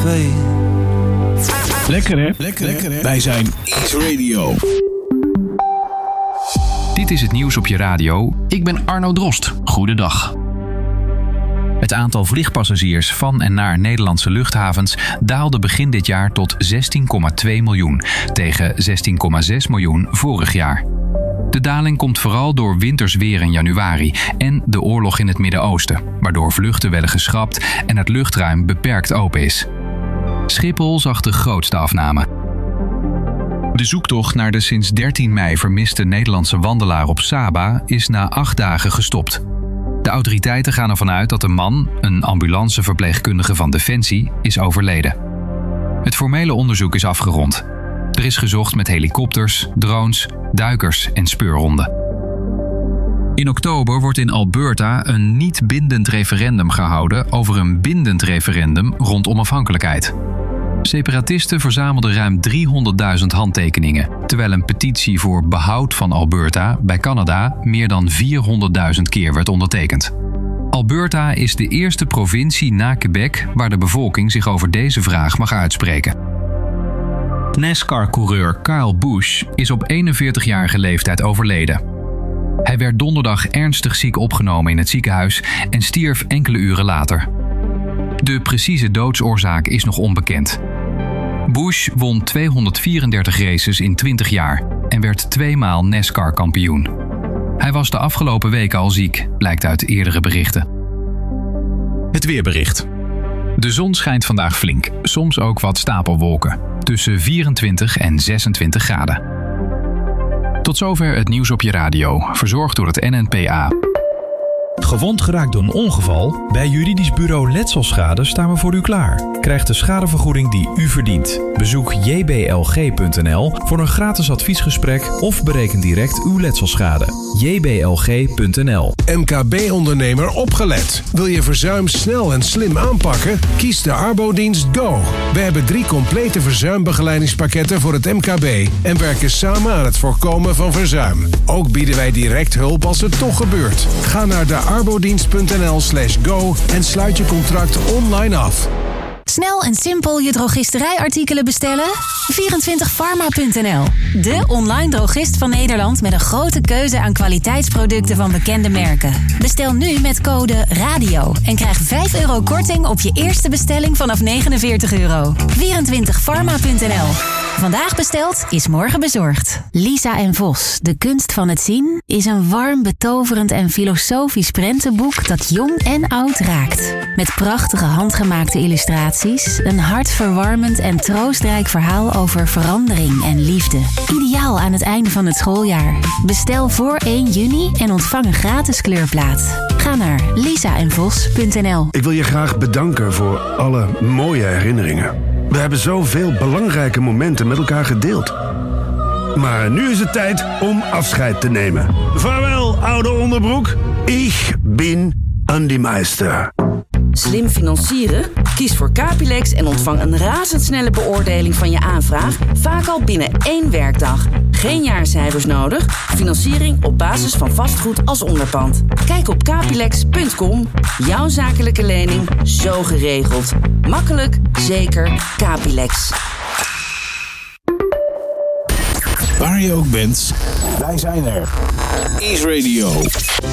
twee. Lekker hè? Lekker hè? Wij zijn Ease Radio. Dit is het nieuws op je radio. Ik ben Arno Drost. Goedendag. Het aantal vliegpassagiers van en naar Nederlandse luchthavens daalde begin dit jaar tot 16,2 miljoen, tegen 16,6 miljoen vorig jaar. De daling komt vooral door winters weer in januari en de oorlog in het Midden-Oosten, waardoor vluchten werden geschrapt en het luchtruim beperkt open is. Schiphol zag de grootste afname. De zoektocht naar de sinds 13 mei vermiste Nederlandse wandelaar op Saba is na 8 dagen gestopt. De autoriteiten gaan ervan uit dat de man, een ambulanceverpleegkundige van Defensie, is overleden. Het formele onderzoek is afgerond. Er is gezocht met helikopters, drones, duikers en speurhonden. In oktober wordt in Alberta een niet bindend referendum gehouden over een bindend referendum rond onafhankelijkheid. Separatisten verzamelden ruim 300.000 handtekeningen, terwijl een petitie voor behoud van Alberta bij Canada meer dan 400.000 keer werd ondertekend. Alberta is de eerste provincie na Quebec waar de bevolking zich over deze vraag mag uitspreken. NASCAR-coureur Kyle Busch is op 41-jarige leeftijd overleden. Hij werd donderdag ernstig ziek opgenomen in het ziekenhuis en stierf enkele uren later. De precieze doodsoorzaak is nog onbekend. Busch won 234 races in 20 jaar en werd 2 maal NASCAR-kampioen. Hij was de afgelopen weken al ziek, blijkt uit eerdere berichten. Het weerbericht. De zon schijnt vandaag flink, soms ook wat stapelwolken, tussen 24 en 26 graden. Tot zover het nieuws op je radio, verzorgd door het NNPA. Gewond geraakt door een ongeval? Bij Juridisch Bureau Letselschade staan we voor u klaar. Krijg de schadevergoeding die u verdient. Bezoek jblg.nl voor een gratis adviesgesprek of bereken direct uw letselschade. jblg.nl. MKB-ondernemer opgelet. Wil je verzuim snel en slim aanpakken? Kies de Arbodienst Go. We hebben 3 complete verzuimbegeleidingspakketten voor het MKB en werken samen aan het voorkomen van verzuim. Ook bieden wij direct hulp als het toch gebeurt. Ga naar de arbodienst.nl/go en sluit je contract online af. Snel en simpel je drogisterijartikelen bestellen? 24pharma.nl. De online drogist van Nederland met een grote keuze aan kwaliteitsproducten van bekende merken. Bestel nu met code RADIO en krijg €5 korting op je eerste bestelling vanaf €49. 24pharma.nl. Vandaag besteld is morgen bezorgd. Lisa en Vos, de kunst van het zien, is een warm, betoverend en filosofisch prentenboek dat jong en oud raakt. Met prachtige handgemaakte illustraties, een hartverwarmend en troostrijk verhaal over verandering en liefde. Ideaal aan het einde van het schooljaar. Bestel voor 1 juni en ontvang een gratis kleurplaat. Ga naar lisaenvos.nl. Ik wil je graag bedanken voor alle mooie herinneringen. We hebben zoveel belangrijke momenten met elkaar gedeeld. Maar nu is het tijd om afscheid te nemen. Vaarwel, oude onderbroek. Ik ben Andy Meister. Slim financieren? Kies voor Capilex en ontvang een razendsnelle beoordeling van je aanvraag, vaak al binnen 1 werkdag. Geen jaarcijfers nodig, financiering op basis van vastgoed als onderpand. Kijk op capilex.com. Jouw zakelijke lening zo geregeld. Makkelijk, zeker, Capilex. Waar je ook bent, wij zijn er. Ease Radio.